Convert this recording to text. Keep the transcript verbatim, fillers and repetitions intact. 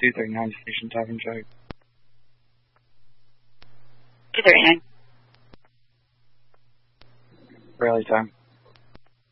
two thirty-nine Station Tavern check. two thirty-nine. Rally time.